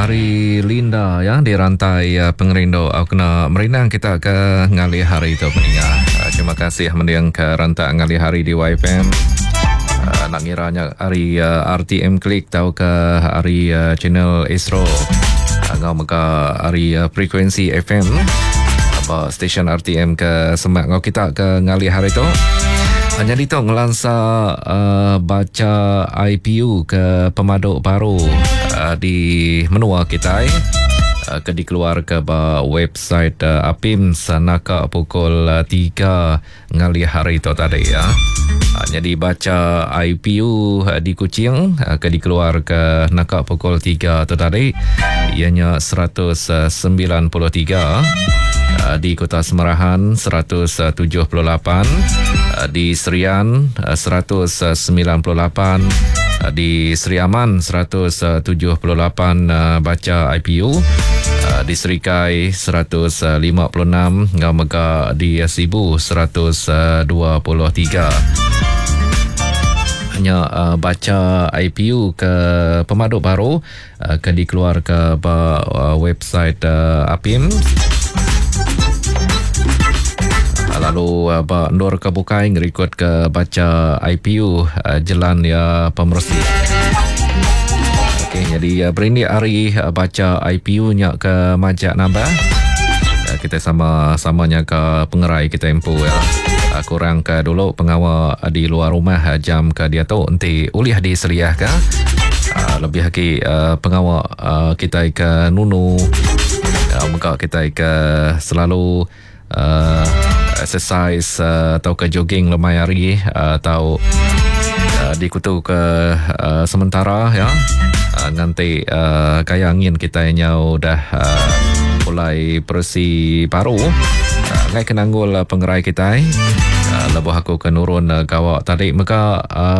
Ari Linda ya di rantai pengerindo kena merindang kita ke ngali hari itu peninggal. Terima kasih mendiang ke rantai ngali hari di YFM. Nak ngiranya hari RTM Klik tahu ke hari channel Astro. Ngau maka hari frekuensi FM apa stesen RTM ke semak ngau kita ke ngali hari itu. Hanya itu ngelansa baca IPU ke pemaduk baru di menua kita ke dikeluar ke website APIM sanaka pukul 3 ngali hari itu tadi ya. Jadi baca IPU di Kuching ke dikeluar ke naka pukul 3 itu tadi ianya 193 di Kota Semerahan 178 di Serian 198 di Seri Aman 178 baca IPU di Serikai 156 Ngamega di Sibu 123 hanya baca IPU ke pemaduk baru ke dikeluar ke website APIM. Lalu ndor ke bukai ngerikut ke baca IPU jalan ya pemersi. Okey, jadi berindi hari baca IPU nya ke majak nambah. Kita sama-samanya ke pengerai kita empu ya. Kurang ke dulu pengawal di luar rumah jam ke dia tu nanti uliah di Seriah ke. Lebih lagi pengawal kita ke Nunu. Muka kita ke selalu exercise atau ke jogging lemai hari atau dikutu ke sementara ya nanti kaya angin kita yang dah mulai persi paru ngai kenanggul pengerai kita lebuh aku ke nurun kawak tadi maka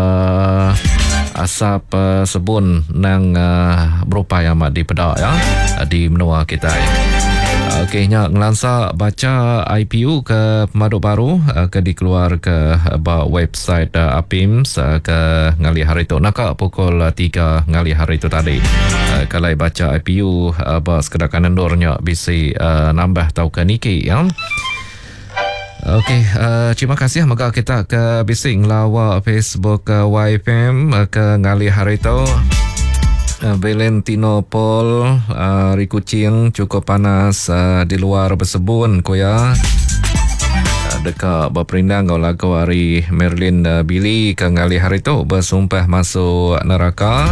asap sebun nang berupaya mat di pedak ya di menua kita. Okey, ngelansa baca IPU ke pemaduk baru ke dikeluar ke website APIM ke ngali hari itu naka pukul 3 ngali hari itu tadi. Kalau baca IPU sekedar kanandornya bisa nambah tahu ke niki ya. Okey, terima kasih maka kita ke bising lawa Facebook YFM ke ngali hari itu. Valentino Paul di Kuching cukup panas di luar bersebun koya dekat berperindang kau lagu hari Merlin Billy ke ngali hari tu bersumpah masuk neraka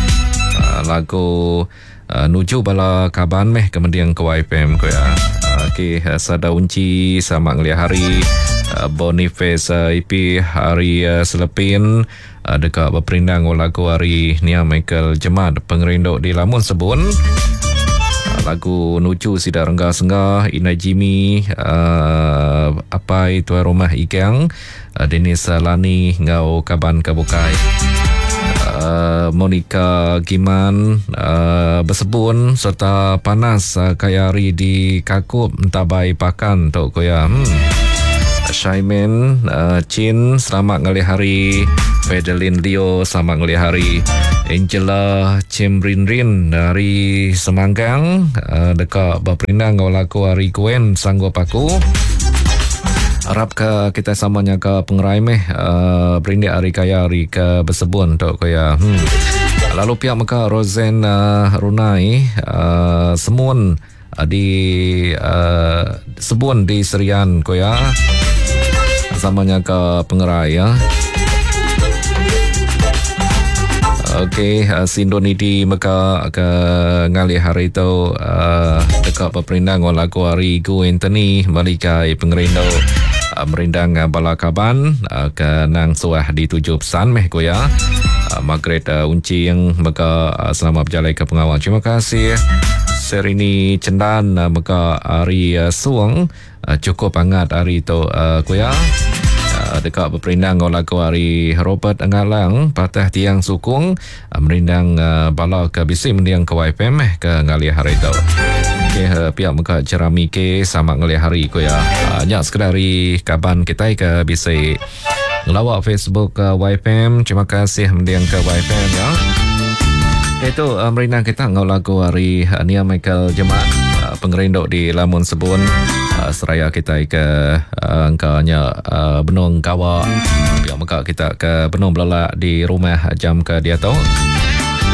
lagu nuju bala kaban meh kemudian ke YFM koya. Okey, sada unci sama ngali hari Boniface IP hari Selepin dekat berperindang lagu hari Nia Michael Jemad pengerindo di Lamun Sebun lagu nuju Sida Rengga Senggah Ina Jimmy apa itu rumah Ikang Denis Lani ngau kaban kabukai Monica Giman bersebun serta panas kayari di Kakup Tabai Pakan tok koya Shaimen Chin selamat ngali hari Fedelin Leo selamat ngali hari Angela Cemrinrin dari Semanggang dekat berperindang laku hari Gwen sanggup aku harap ke kita samanya ke pengerai meh berindik hari kaya hari ke bersebun tok koya lalu pihak maka Rosen Runai semun di sebun di Serian koya samanya ke pengerai ya. Okey, Sindoni di Mekah ke ngali hari itu dekat berperindang lagu hari Gu Anthony Malikai pengerindo merindang balakaban ke nang suah di 7 pesan meh ko ya. Margaret Unci yang Mekah selamat berjalan ke pengawal. Terima kasih. Serini Cendan Mekah hari Suang cukup hangat hari itu ko ya. Dekat berperindang lagu hari Robert Ngalang patah tiang sukung merindang bala ke bisi mendiang ke YFM ke ngali hari itu. Okey, pihak muka cerami ke sama ngali hari ko ya. Nyak sekadari kaban kita ke bisi ngelawak Facebook YFM. Terima kasih mendiang ke YFM ya. Itu merina kita ngau lagu hari Nia Michael Jemaat pengerindok di Lamun Sebun seraya kita ke angkanya benung kawa yang maka kita ke benung belala di rumah jam ke dia tahu